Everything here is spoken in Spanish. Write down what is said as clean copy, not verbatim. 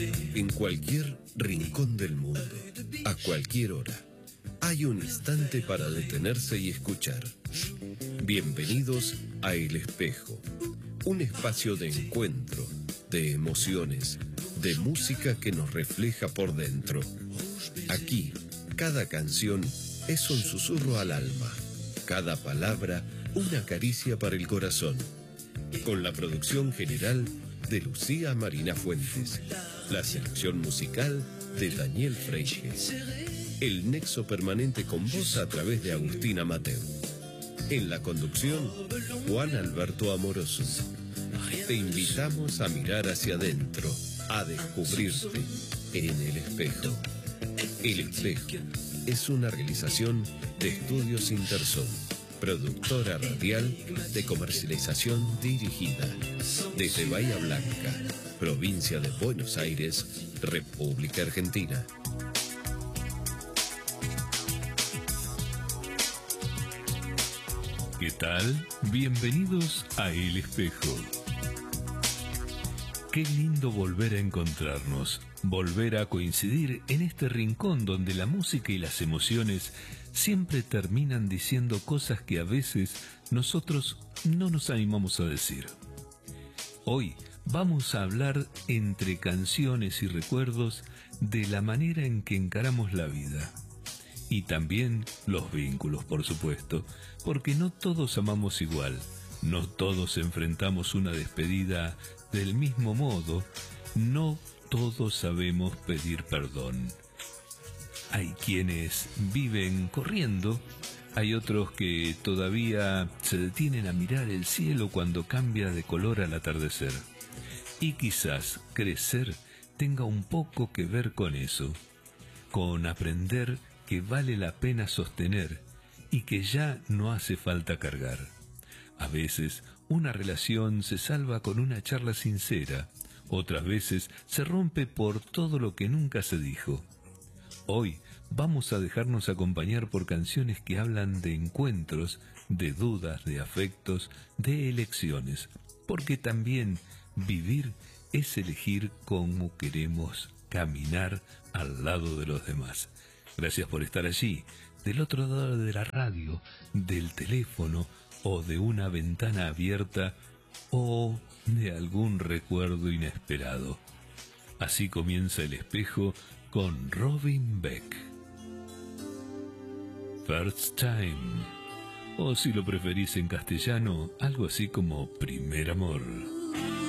En cualquier rincón del mundo, a cualquier hora, hay un instante para detenerse y escuchar. Bienvenidos a El Espejo, un espacio de encuentro, de emociones, de música que nos refleja por dentro. Aquí, cada canción es un susurro al alma, cada palabra una caricia para el corazón. Con la producción general de Lucía Marina Fuentes, la selección musical de Daniel Freire, el nexo permanente con vos a través de Agustina Mateu. En la conducción, Juan Alberto Amoroso. Te invitamos a mirar hacia adentro, a descubrirte en El Espejo. El Espejo es una realización de Estudios Intersón, productora radial de comercialización dirigida desde Bahía Blanca, provincia de Buenos Aires, República Argentina. ¿Qué tal? Bienvenidos a El Espejo. Qué lindo volver a encontrarnos, volver a coincidir en este rincón donde la música y las emociones siempre terminan diciendo cosas que a veces nosotros no nos animamos a decir. Hoy vamos a hablar entre canciones y recuerdos de la manera en que encaramos la vida. Y también los vínculos, por supuesto, porque no todos amamos igual, no todos enfrentamos una despedida del mismo modo, no todos sabemos pedir perdón. Hay quienes viven corriendo, hay otros que todavía se detienen a mirar el cielo cuando cambia de color al atardecer. Y quizás crecer tenga un poco que ver con eso, con aprender que vale la pena sostener y que ya no hace falta cargar. A veces una relación se salva con una charla sincera, otras veces se rompe por todo lo que nunca se dijo. Hoy vamos a dejarnos acompañar por canciones que hablan de encuentros, de dudas, de afectos, de elecciones, porque también vivir es elegir cómo queremos caminar al lado de los demás. Gracias por estar allí, del otro lado de la radio, del teléfono o de una ventana abierta o de algún recuerdo inesperado. Así comienza El Espejo con Robin Beck. First Time, o si lo preferís en castellano, algo así como Primer Amor.